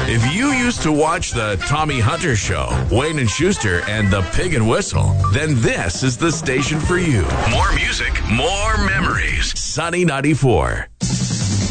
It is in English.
If you used to watch the Tommy Hunter Show, Wayne and Schuster, and the Pig and Whistle, then this is the station for you. More music, more memories. Sunny 94.